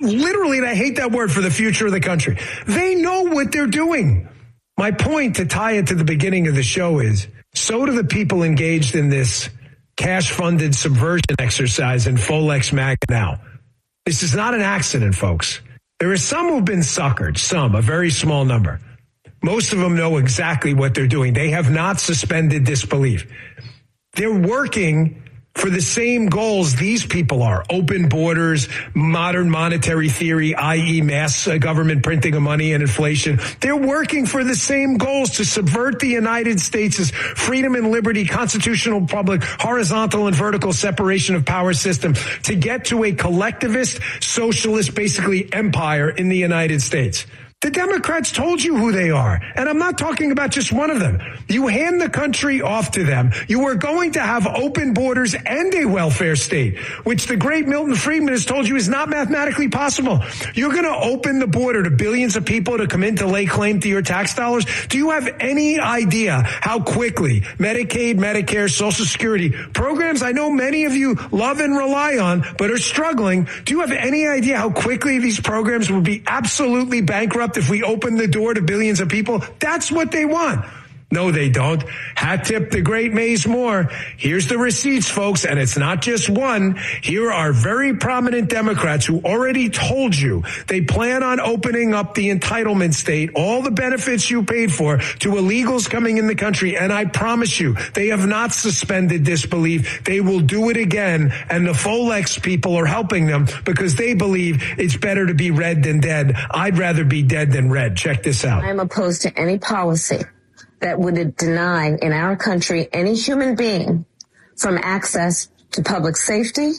literally, and I hate that word, for the future of the country. They know what they're doing. My point, to tie it to the beginning of the show, is so do the people engaged in this cash-funded subversion exercise in Folex MAGA now. This is not an accident, folks. There are some who've been suckered, a very small number. Most of them know exactly what they're doing. They have not suspended disbelief. They're working for the same goals these people are: open borders, modern monetary theory, i.e. mass government printing of money and inflation. They're working for the same goals: to subvert the United States' freedom and liberty, constitutional republic, horizontal and vertical separation of power system, to get to a collectivist, socialist, basically empire in the United States. The Democrats told you who they are. And I'm not talking about just one of them. You hand the country off to them. You are going to have open borders and a welfare state, which the great Milton Friedman has told you is not mathematically possible. You're going to open the border to billions of people to come in to lay claim to your tax dollars. Do you have any idea how quickly Medicaid, Medicare, Social Security programs I know many of you love and rely on but are struggling? Do you have any idea how quickly these programs will be absolutely bankrupt if we open the door to billions of people? That's what they want. No, they don't. Hat tip the great Mays Moore. Here's the receipts, folks, and it's not just one. Here are very prominent Democrats who already told you they plan on opening up the entitlement state, all the benefits you paid for, to illegals coming in the country. And I promise you, they have not suspended disbelief. They will do it again. And the Folex people are helping them because they believe it's better to be red than dead. I'd rather be dead than red. Check this out. I'm opposed to any policy that would deny in our country any human being from access to public safety,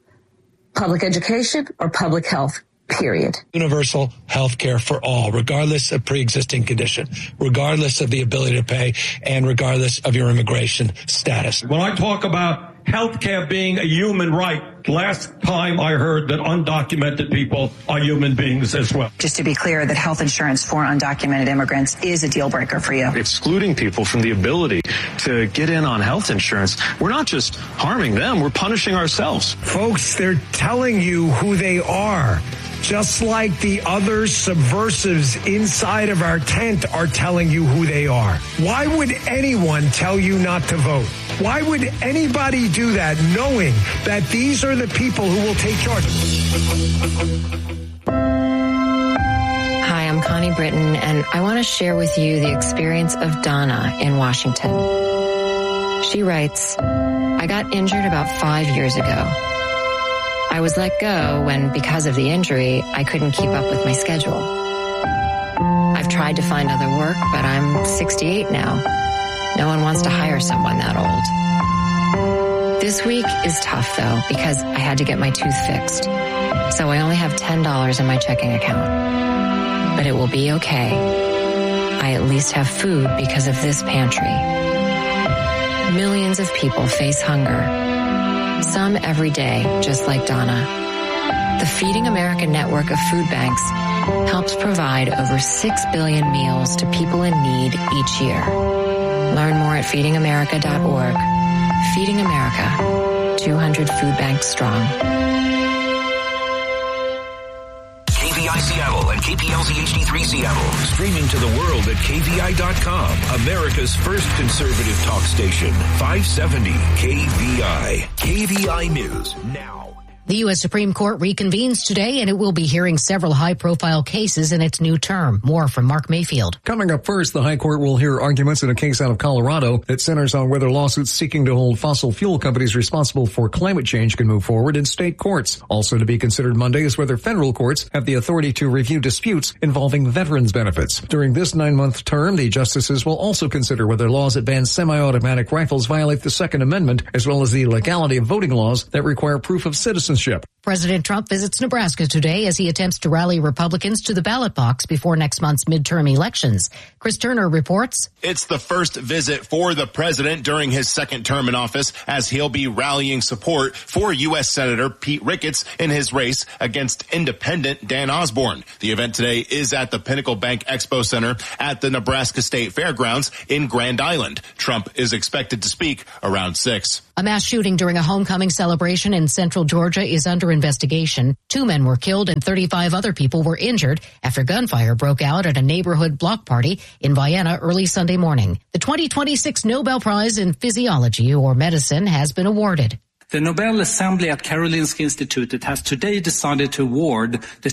public education, or public health, period. Universal health care for all, regardless of pre-existing condition, regardless of the ability to pay, and regardless of your immigration status. When I talk about health care being a human right, last time I heard that undocumented people are human beings as well. Just to be clear, that health insurance for undocumented immigrants is a deal breaker for you. Excluding people from the ability to get in on health insurance, we're not just harming them, we're punishing ourselves. Folks, they're telling you who they are. Just like the other subversives inside of our tent are telling you who they are. Why would anyone tell you not to vote? Why would anybody do that knowing that these are the people who will take charge? Hi, I'm Connie Britton, and I want to share with you the experience of Donna in Washington. She writes, I got injured about 5 years ago. I was let go when, because of the injury, I couldn't keep up with my schedule. I've tried to find other work, but I'm 68 now. No one wants to hire someone that old. This week is tough, though, because I had to get my tooth fixed. So I only have $10 in my checking account. But it will be okay. I at least have food because of this pantry. Millions of people face hunger. Some every day, just like Donna. The Feeding America network of food banks helps provide over 6 billion meals to people in need each year. Learn more at feedingamerica.org. Feeding America, 200 food banks strong. KVI Seattle and KPLZ HD3 Seattle. Streaming to the world at KVI.com. America's first conservative talk station. 570 KVI. KVI News now. The U.S. Supreme Court reconvenes today, and it will be hearing several high-profile cases in its new term. More from Mark Mayfield. Coming up first, the High Court will hear arguments in a case out of Colorado that centers on whether lawsuits seeking to hold fossil fuel companies responsible for climate change can move forward in state courts. Also to be considered Monday is whether federal courts have the authority to review disputes involving veterans' benefits. During this 9-month term, the justices will also consider whether laws that ban semi-automatic rifles violate the Second Amendment, as well as the legality of voting laws that require proof of citizenship. President Trump visits Nebraska today as he attempts to rally Republicans to the ballot box before next month's midterm elections. Chris Turner reports. It's the first visit for the president during his second term in office, as he'll be rallying support for U.S. Senator Pete Ricketts in his race against independent Dan Osborne. The event today is at the Pinnacle Bank Expo Center at the Nebraska State Fairgrounds in Grand Island. Trump is expected to speak around 6. A mass shooting during a homecoming celebration in central Georgia is under investigation. 2 men were killed and 35 other people were injured after gunfire broke out at a neighborhood block party in Vienna early Sunday morning. The 2026 Nobel Prize in Physiology or Medicine has been awarded. The Nobel Assembly at Karolinska Institutet has today decided to award the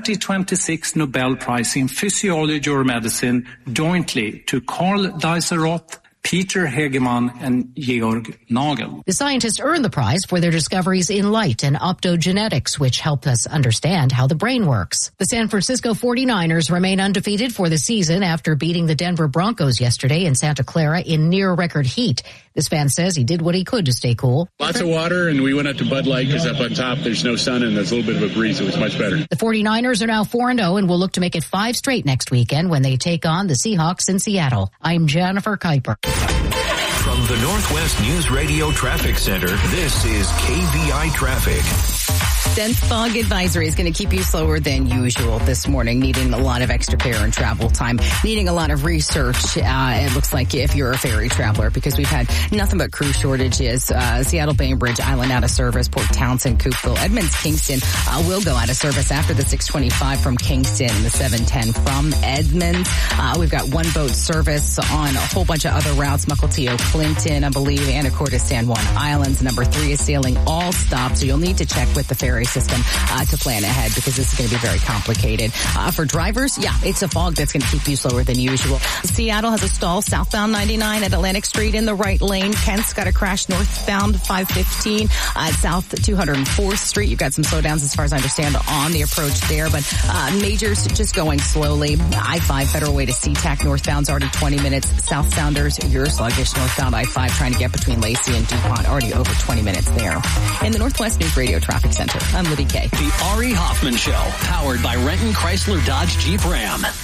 2026 Nobel Prize in Physiology or Medicine jointly to Carl Dieseroth, Peter Hegemann, and Georg Nagel. The scientists earned the prize for their discoveries in light and optogenetics, which help us understand how the brain works. The San Francisco 49ers remain undefeated for the season after beating the Denver Broncos yesterday in Santa Clara in near-record heat. This fan says he did what he could to stay cool. Lots of water, and we went up to Bud Light because up on top there's no sun and there's a little bit of a breeze. It was much better. The 49ers are now 4-0 and will look to make it 5 straight next weekend when they take on the Seahawks in Seattle. I'm Jennifer Kuiper. From the Northwest News Radio Traffic Center, this is KVI Traffic. Dense fog advisory is going to keep you slower than usual this morning, needing a lot of extra care and travel time, needing a lot of research, it looks like, if you're a ferry traveler, because we've had nothing but crew shortages. Seattle, Bainbridge Island out of service, Port Townsend, Coopville, Edmonds, Kingston will go out of service after the 625 from Kingston and the 710 from Edmonds. We've got one boat service on a whole bunch of other routes, Mukilteo, Clinton, I believe, Anacortes, San Juan Islands. Number 3 is sailing all stops, so you'll need to check with the ferry system to plan ahead because this is going to be very complicated. For drivers, it's a fog that's going to keep you slower than usual. Seattle has a stall southbound 99 at Atlantic Street in the right lane. Kent's got a crash northbound 515 at South 204th Street. You've got some slowdowns as far as I understand on the approach there, but majors just going slowly. I-5 Federal Way to SeaTac northbound's already 20 minutes. South Sounders, you're sluggish northbound I-5 trying to get between Lacey and DuPont, already over 20 minutes there. In the Northwest News Radio Traffic Center, I'm Libby Kay. The Ari Hoffman Show, powered by Renton Chrysler Dodge Jeep Ram. I got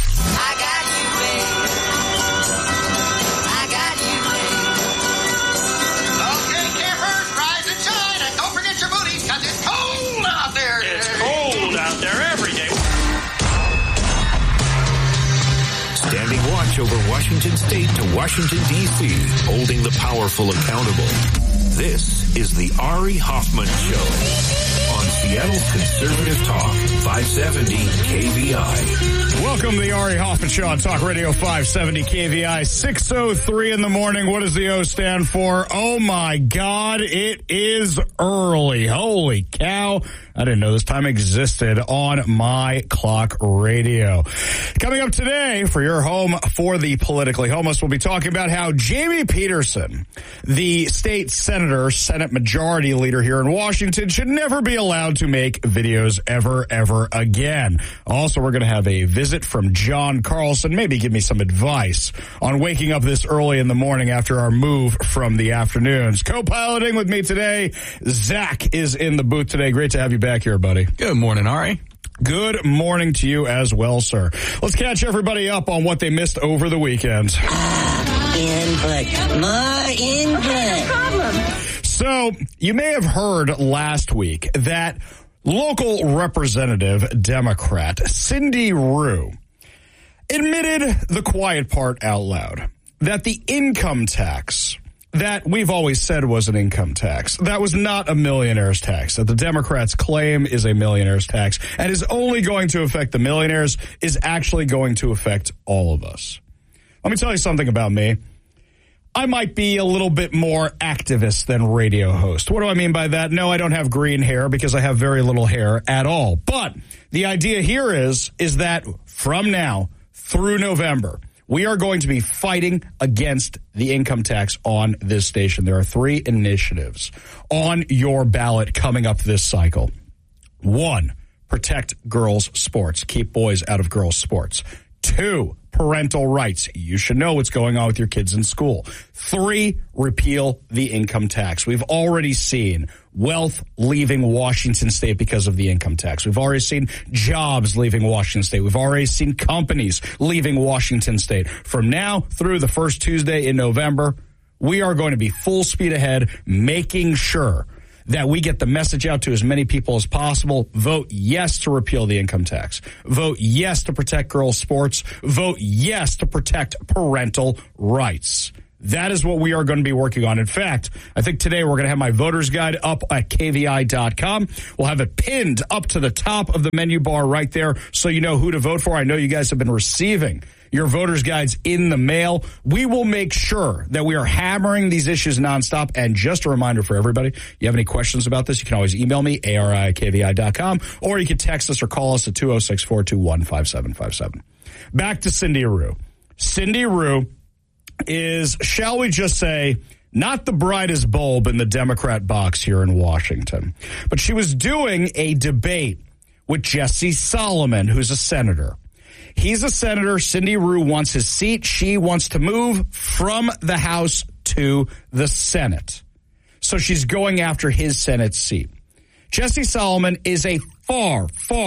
you, babe. I got you, babe. Okay, campers, rise and shine, and don't forget your booties, because it's cold out there. It's cold out there every day. Standing watch over Washington State to Washington, D.C., holding the powerful accountable. This is the Ari Hoffman Show on Seattle's Conservative Talk, 570 KVI. Welcome to the Ari Hoffman Show on Talk Radio 570 KVI, 6:03 in the morning. What does the O stand for? Oh my God, it is early. Holy cow. I didn't know this time existed on My Clock Radio. Coming up today for your home for the politically homeless, we'll be talking about how Jamie Peterson, the state senator, Senate Majority Leader here in Washington, should never be allowed to make videos ever again. Also, we're going to have a visit from John Carlson, maybe give me some advice on waking up this early in the morning after our move from the afternoons. Co-piloting with me today, Zach is in the booth today. Great to have you back here, buddy. Good morning, Ari. Good morning to you as well, sir. Let's catch everybody up on what they missed over the weekend. More input. Problem. So, you may have heard last week that local representative Democrat Cindy Rue admitted the quiet part out loud, that the income tax that we've always said was an income tax, that was not a millionaire's tax, that the Democrats claim is a millionaire's tax and is only going to affect the millionaires, is actually going to affect all of us. Let me tell you something about me. I might be a little bit more activist than radio host. What do I mean by that? No, I don't have green hair because I have very little hair at all. But the idea here is that from now through November, we are going to be fighting against the income tax on this station. There are 3 initiatives on your ballot coming up this cycle. 1, protect girls' sports. Keep boys out of girls' sports. 2, parental rights. You should know what's going on with your kids in school. 3, repeal the income tax. We've already seen wealth leaving Washington State because of the income tax. We've already seen jobs leaving Washington State. We've already seen companies leaving Washington State. From now through the first Tuesday in November, we are going to be full speed ahead, making sure that we get the message out to as many people as possible. Vote yes to repeal the income tax. Vote yes to protect girls' sports. Vote yes to protect parental rights. That is what we are going to be working on. In fact, I think today we're going to have my voter's guide up at KVI.com. We'll have it pinned up to the top of the menu bar right there so you know who to vote for. I know you guys have been receiving your voter's guides in the mail. We will make sure that we are hammering these issues nonstop. And just a reminder for everybody, you have any questions about this, you can always email me, ari@kvi.com, or you can text us or call us at 206-421-5757. Back to Cindy Rue. Cindy Rue is, shall we just say, not the brightest bulb in the Democrat box here in Washington. But she was doing a debate with Jesse Solomon, who's a senator. He's a senator. Cindy Rue wants his seat. She wants to move from the House to the Senate. So she's going after his Senate seat. Jesse Solomon is a far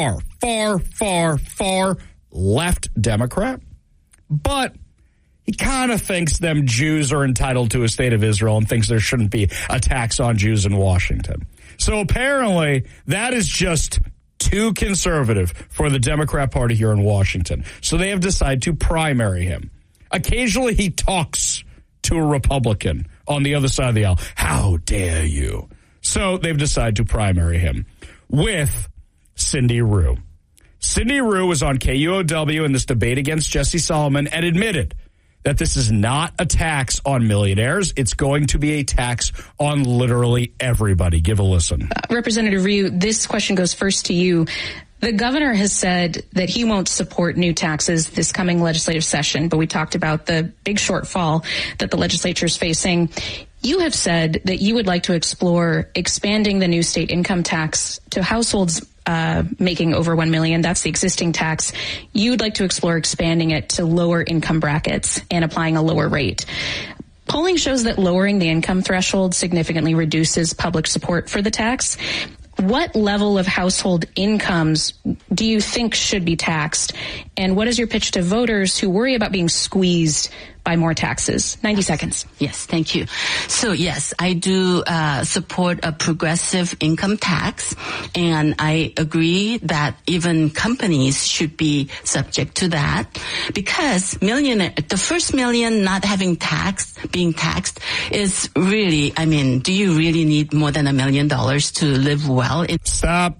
left Democrat, but he kind of thinks them Jews are entitled to a state of Israel and thinks there shouldn't be a tax on Jews in Washington. So apparently that is just too conservative for the Democrat Party here in Washington. So they have decided to primary him. Occasionally he talks to a Republican on the other side of the aisle. How dare you? So they've decided to primary him with Cindy Rue. Cindy Rue was on KUOW in this debate against Jesse Solomon and admitted that this is not a tax on millionaires. It's going to be a tax on literally everybody. Give a listen. Representative Ryu, this question goes first to you. The governor has said that he won't support new taxes this coming legislative session, but we talked about the big shortfall that the legislature is facing. You have said that you would like to explore expanding the new state income tax to households making over $1 million. That's the existing tax. You'd like to explore expanding it to lower income brackets and applying a lower rate. Polling shows that lowering the income threshold significantly reduces public support for the tax. What level of household incomes do you think should be taxed? And what is your pitch to voters who worry about being squeezed by more taxes? 90 seconds. Yes, thank you. So yes, I do support a progressive income tax, and I agree that even companies should be subject to that, because the first million not having being taxed is really, do you really need more than $1 million to live well? Stop,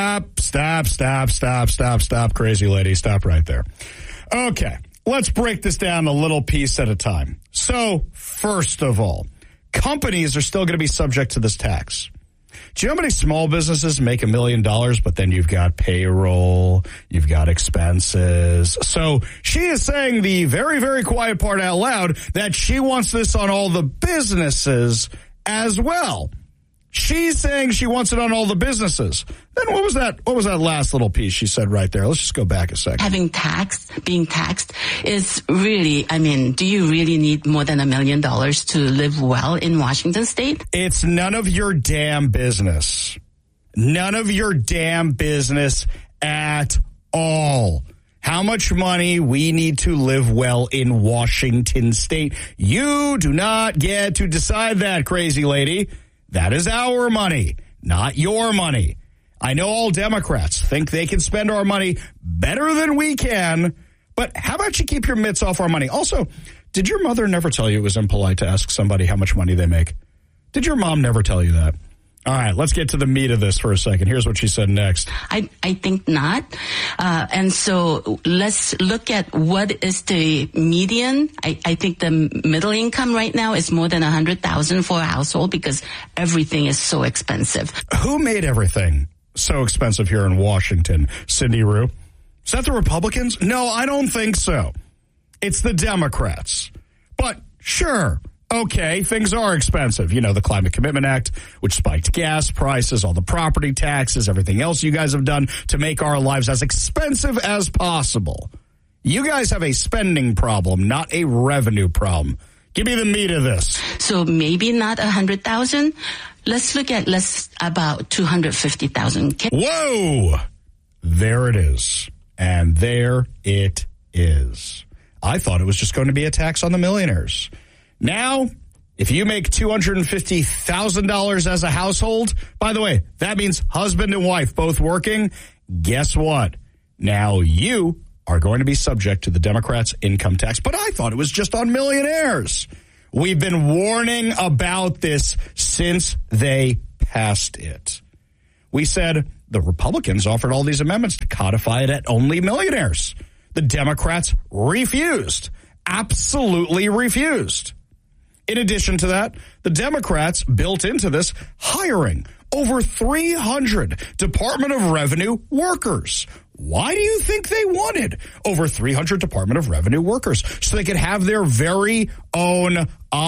crazy lady. Stop right there. Okay. Let's break this down a little piece at a time. So, first of all, companies are still going to be subject to this tax. Do you know how many small businesses make $1 million, but then you've got payroll, you've got expenses? So she is saying the very, very quiet part out loud that she wants this on all the businesses as well. She's saying she wants it on all the businesses. Then what was that last little piece she said right there? Let's just go back a second. Being taxed is really, do you really need more than $1 million to live well in Washington state? It's none of your damn business. None of your damn business at all. How much money we need to live well in Washington state. You do not get to decide that, crazy lady. That is our money, not your money. I know all Democrats think they can spend our money better than we can, but how about you keep your mitts off our money? Also, did your mother never tell you it was impolite to ask somebody how much money they make? Did your mom never tell you that? All right, let's get to the meat of this for a second. Here's what she said next. I think not. And so let's look at what is the median. I think the middle income right now is more than $100,000 for a household because everything is so expensive. Who made everything so expensive here in Washington? Cindy Rue? Is that the Republicans? No, I don't think so. It's the Democrats. But sure. Okay, things are expensive. You know, the Climate Commitment Act, which spiked gas prices, all the property taxes, everything else you guys have done to make our lives as expensive as possible. You guys have a spending problem, not a revenue problem. Give me the meat of this. So maybe not 100,000. Let's look at about 250,000. Whoa! There it is. And there it is. I thought it was just going to be a tax on the millionaires. Now, if you make $250,000 as a household, by the way, that means husband and wife both working, guess what? Now you are going to be subject to the Democrats' income tax. But I thought it was just on millionaires. We've been warning about this since they passed it. We said the Republicans offered all these amendments to codify it at only millionaires. The Democrats refused, absolutely refused. In addition to that, the Democrats built into this hiring over 300 Department of Revenue workers. Why do you think they wanted over 300 Department of Revenue workers? So they could have their very own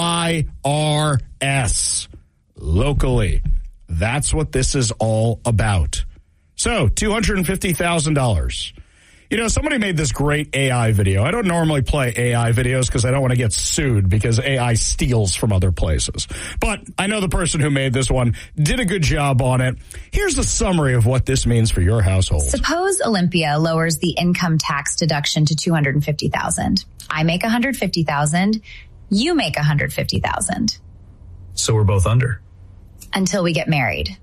IRS locally. That's what this is all about. So, $250,000. You know, somebody made this great AI video. I don't normally play AI videos because I don't want to get sued because AI steals from other places. But I know the person who made this one did a good job on it. Here's the summary of what this means for your household. Suppose Olympia lowers the income tax deduction to $250,000. I make $150,000. You make $150,000. So we're both under. Until we get married.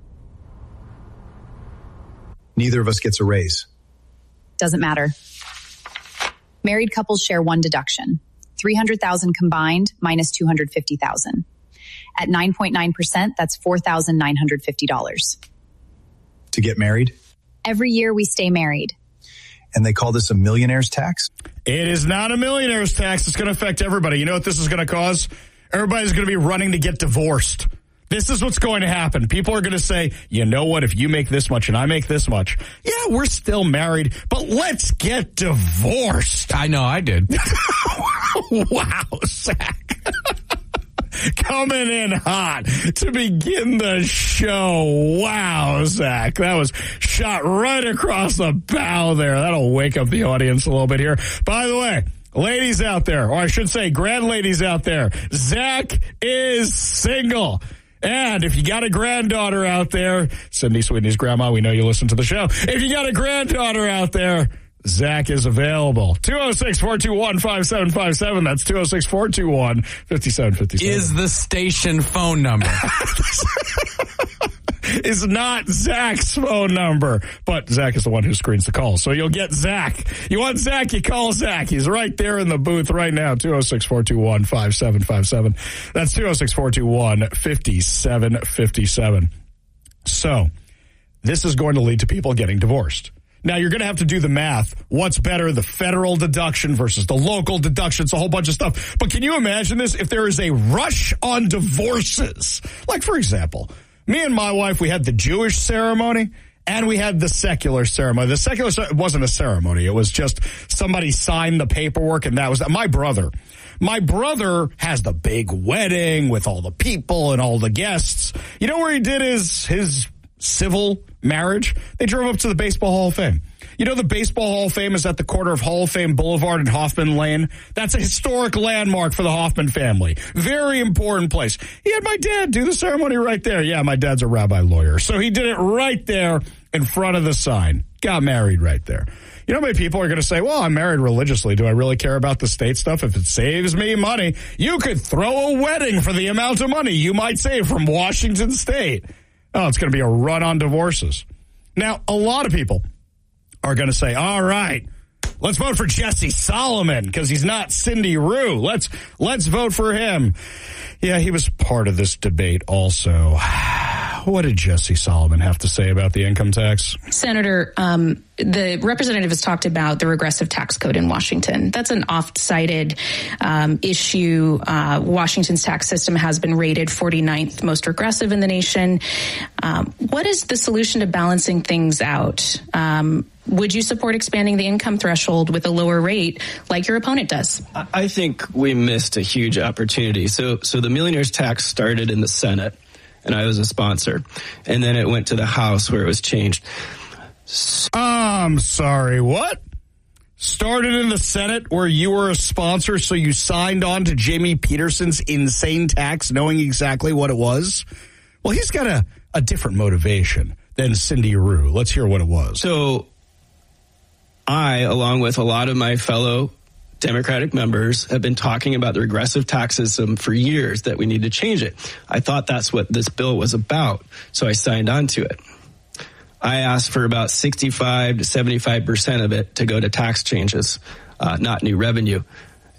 Neither of us gets a raise. Doesn't matter. Married couples share one deduction. $300,000 combined minus $250,000. At 9.9%, that's $4,950. To get married? Every year we stay married. And they call this a millionaire's tax? It is not a millionaire's tax. It's going to affect everybody. You know what this is going to cause? Everybody's going to be running to get divorced. This is what's going to happen. People are going to say, you know what, if you make this much and I make this much, yeah, we're still married, but let's get divorced. I know, I did. Wow, Zach. Coming in hot to begin the show. Wow, Zach. That was shot right across the bow there. That'll wake up the audience a little bit here. By the way, ladies out there, or I should say grand ladies out there, Zach is single. And if you got a granddaughter out there, Cindy Sweeney's grandma, we know you listen to the show. If you got a granddaughter out there, Zach is available. 206-421-5757. That's 206-421-5757. Is the station phone number. Is not Zach's phone number, but Zach is the one who screens the calls. So you'll get Zach. You want Zach, you call Zach. He's right there in the booth right now, 206-421-5757. That's 206-421-5757. So this is going to lead to people getting divorced. Now, you're going to have to do the math. What's better, the federal deduction versus the local deduction? It's a whole bunch of stuff. But can you imagine this? If there is a rush on divorces, like, for example, me and my wife, we had the Jewish ceremony and we had the secular ceremony. The secular wasn't a ceremony. It was just somebody signed the paperwork, and that was that. My brother has the big wedding with all the people and all the guests. You know where he did his civil marriage? They drove up to the Baseball Hall of Fame. You know, the Baseball Hall of Fame is at the corner of Hall of Fame Boulevard and Hoffman Lane. That's a historic landmark for the Hoffman family. Very important place. He had my dad do the ceremony right there. Yeah, my dad's a rabbi lawyer. So he did it right there in front of the sign. Got married right there. You know how many people are going to say, well, I'm married religiously. Do I really care about the state stuff? If it saves me money, you could throw a wedding for the amount of money you might save from Washington State. Oh, it's going to be a run on divorces. Now, a lot of people are going to say, all right, let's vote for Jesse Solomon because he's not Cindy Rue. Let's vote for him. Yeah, he was part of this debate also. What did Jesse Solomon have to say about the income tax? Senator, the representative has talked about the regressive tax code in Washington. That's an oft-cited issue. Washington's tax system has been rated 49th most regressive in the nation. What is the solution to balancing things out? Would you support expanding the income threshold with a lower rate like your opponent does? I think we missed a huge opportunity. So the millionaire's tax started in the Senate, and I was a sponsor. And then it went to the House where it was changed. I'm sorry, what? Started in the Senate where you were a sponsor, so you signed on to Jamie Peterson's insane tax knowing exactly what it was? Well, he's got a different motivation than Cindy Rue. Let's hear what it was. So I, along with a lot of my fellow Democratic members, have been talking about the regressive tax system for years, that we need to change it. I thought that's what this bill was about, so I signed on to it. I asked for about 65 to 75% of it to go to tax changes, not new revenue.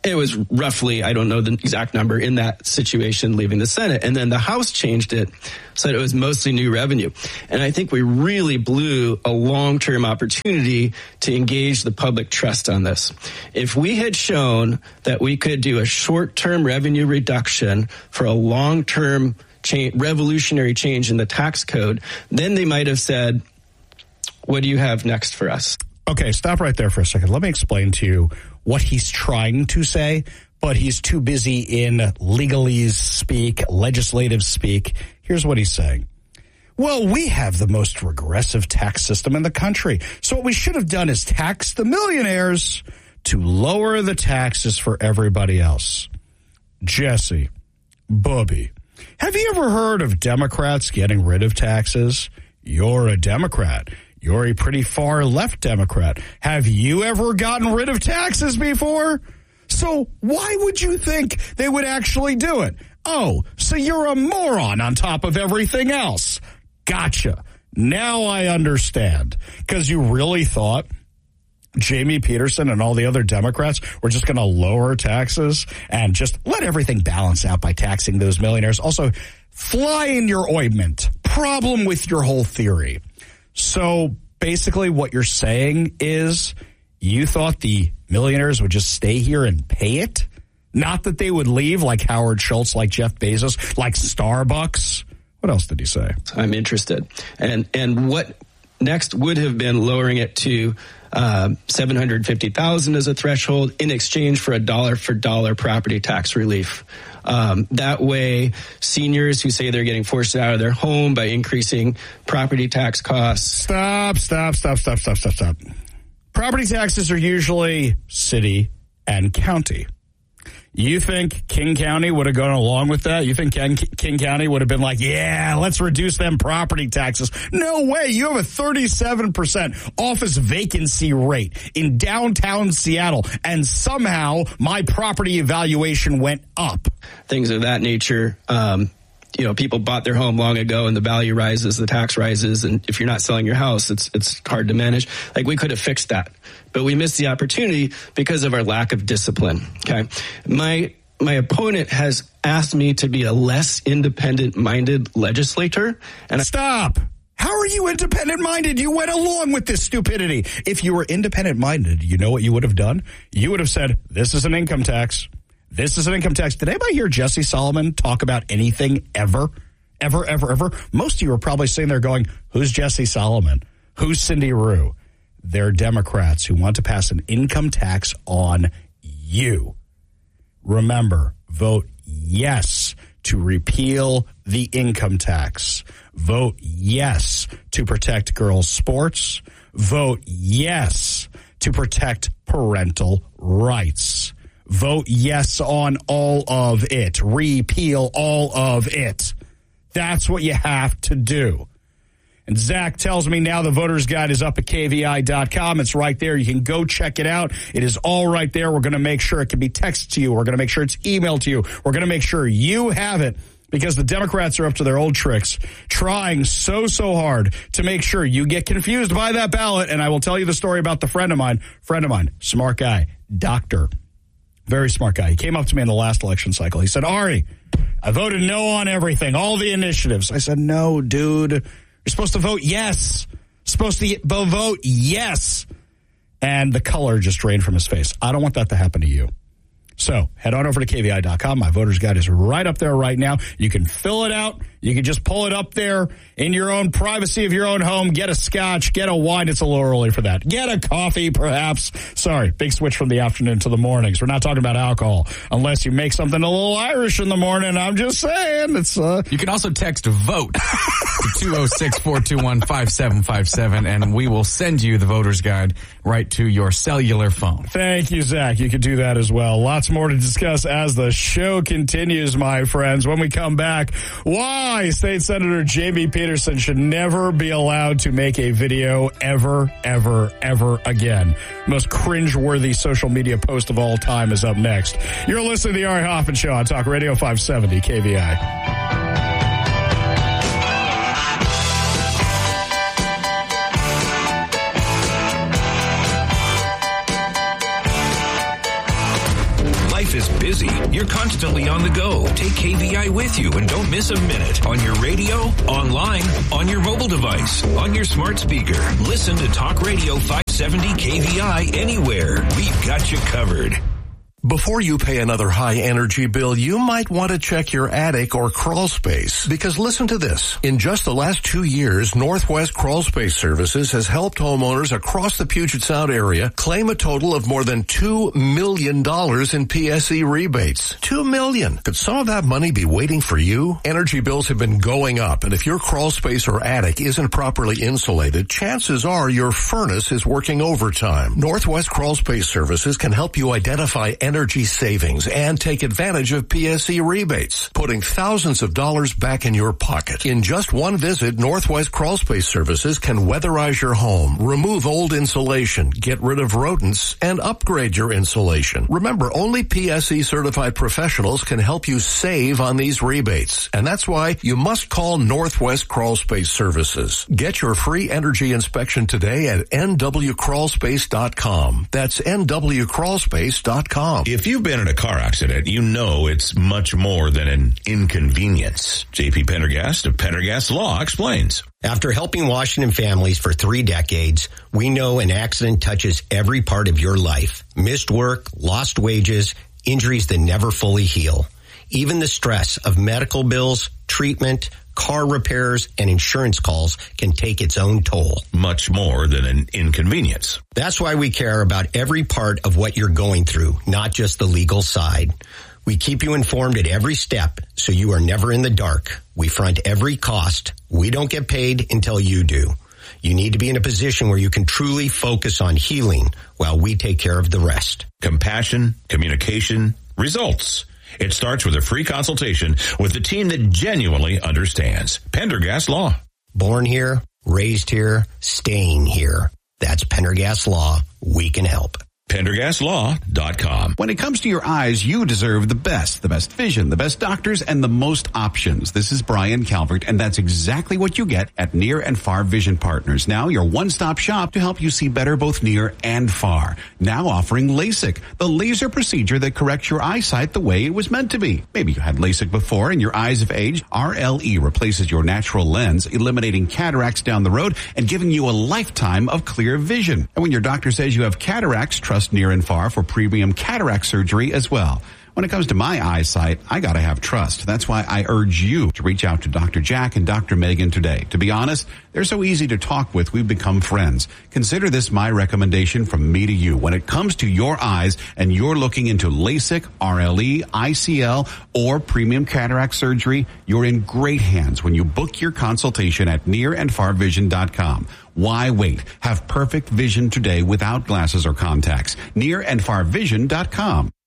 It was roughly, I don't know the exact number, in that situation leaving the Senate. And then the House changed it, said it was mostly new revenue. And I think we really blew a long-term opportunity to engage the public trust on this. If we had shown that we could do a short-term revenue reduction for a long-term revolutionary change in the tax code, then they might have said, what do you have next for us? Okay, stop right there for a second. Let me explain to you what he's trying to say, but he's too busy in legalese speak, legislative speak. Here's what he's saying. Well, we have the most regressive tax system in the country. So what we should have done is tax the millionaires to lower the taxes for everybody else. Jesse, Bubby, have you ever heard of Democrats getting rid of taxes? You're a Democrat. You're a pretty far left Democrat. Have you ever gotten rid of taxes before? So why would you think they would actually do it? Oh, so you're a moron on top of everything else. Gotcha. Now I understand. Because you really thought Jamie Peterson and all the other Democrats were just going to lower taxes and just let everything balance out by taxing those millionaires. Also, fly in your ointment. Problem with your whole theory. So basically what you're saying is you thought the millionaires would just stay here and pay it? Not that they would leave like Howard Schultz, like Jeff Bezos, like Starbucks. What else did he say? I'm interested. And what next would have been lowering it to $750,000 as a threshold in exchange for a dollar for dollar property tax relief. That way, seniors who say they're getting forced out of their home by increasing property tax costs. Stop. Property taxes are usually city and county. You think King County would have gone along with that? You think King County would have been like, yeah, let's reduce them property taxes? No way. You have a 37% office vacancy rate in downtown Seattle, and somehow my property evaluation went up. Things of that nature. People bought their home long ago and the value rises, the tax rises. And if you're not selling your house, it's hard to manage. Like, we could have fixed that, but we missed the opportunity because of our lack of discipline. Okay. My opponent has asked me to be a less independent-minded legislator. And Stop. How are you independent-minded? You went along with this stupidity. If you were independent-minded, you know what you would have done? You would have said, this is an income tax. This is an income tax. Did anybody hear Jesse Solomon talk about anything ever? Ever? Most of you are probably sitting there going, who's Jesse Solomon? Who's Cindy Rue? They're Democrats who want to pass an income tax on you. Remember, vote yes to repeal the income tax. Vote yes to protect girls' sports. Vote yes to protect parental rights. Vote yes on all of it. Repeal all of it. That's what you have to do. And Zach tells me now the voter's guide is up at KVI.com. It's right there. You can go check it out. It is all right there. We're going to make sure it can be texted to you. We're going to make sure it's emailed to you. We're going to make sure you have it, because the Democrats are up to their old tricks, trying so hard to make sure you get confused by that ballot. And I will tell you the story about the friend of mine, smart guy, doctor. Very smart guy. He came up to me in the last election cycle. He said, Ari, I voted no on everything, all the initiatives. I said, no, dude, you're supposed to vote yes. Supposed to vote yes. And the color just drained from his face. I don't want that to happen to you. So head on over to KVI.com. My voter's guide is right up there right now. You can fill it out. You can just pull it up there in your own privacy of your own home. Get a scotch, get a wine. It's a little early for that. Get a coffee, perhaps. Sorry, big switch from the afternoon to the mornings. We're not talking about alcohol unless you make something a little Irish in the morning. I'm just saying. It's You can also text VOTE to 206-421-5757, and we will send you the voter's guide right to your cellular phone. Thank you, Zach. You can do that as well. Lots more to discuss as the show continues, my friends. When we come back, why State Senator Jamie Peterson should never be allowed to make a video ever again. Most cringeworthy social media post of all time is up next. You're listening to the Ari Hoffman Show on Talk Radio 570 KVI. life is busy. You're constantly on the go. Take KVI with you and don't miss a minute. On your radio, online, on your mobile device, on your smart speaker. Listen to Talk Radio 570 KVI anywhere. We've got you covered. Before you pay another high energy bill, you might want to check your attic or crawl space. Because listen to this. In just the last 2 years, Northwest Crawl Space Services has helped homeowners across the Puget Sound area claim a total of more than $2 million in PSE rebates. $2 million. Could some of that money be waiting for you? Energy bills have been going up, and if your crawl space or attic isn't properly insulated, chances are your furnace is working overtime. Northwest Crawl Space Services can help you identify energy savings and take advantage of PSE rebates, putting thousands of dollars back in your pocket. In just one visit, Northwest Crawl Space Services can weatherize your home, remove old insulation, get rid of rodents, and upgrade your insulation. Remember, only PSE certified professionals can help you save on these rebates, and that's why you must call Northwest Crawl Space Services. Get your free energy inspection today at nwcrawlspace.com. That's nwcrawlspace.com. If you've been in a car accident, you know it's much more than an inconvenience. JP Pendergast of Pendergast Law explains. After helping Washington families for 3 decades, we know an accident touches every part of your life. Missed work, lost wages, injuries that never fully heal. Even the stress of medical bills, treatment, car repairs, and insurance calls can take its own toll. Much more than an inconvenience. That's why we care about every part of what you're going through, not just the legal side. We keep you informed at every step, so you are never in the dark. We front every cost. We don't get paid until you do. You need to be in a position where you can truly focus on healing while we take care of the rest. Compassion, communication, results. It starts with a free consultation with the team that genuinely understands. Pendergast Law. Born here, raised here, staying here. That's Pendergast Law. We can help. PendergastLaw.com. When it comes to your eyes, you deserve the best vision, the best doctors, and the most options. This is Brian Calvert, and that's exactly what you get at Near and Far Vision Partners. Now your one-stop shop to help you see better both near and far. Now offering LASIK, the laser procedure that corrects your eyesight the way it was meant to be. Maybe you had LASIK before and your eyes have aged. RLE replaces your natural lens, eliminating cataracts down the road and giving you a lifetime of clear vision. And when your doctor says you have cataracts, trust Near and Far for premium cataract surgery as well. When it comes to my eyesight, I gotta have trust. That's why I urge you to reach out to Dr. Jack and Dr. Megan today. To be honest, they're so easy to talk with, we've become friends. Consider this my recommendation from me to you. When it comes to your eyes and you're looking into LASIK, RLE, ICL, or premium cataract surgery, you're in great hands when you book your consultation at nearandfarvision.com. Why wait? Have perfect vision today without glasses or contacts. Nearandfarvision.com.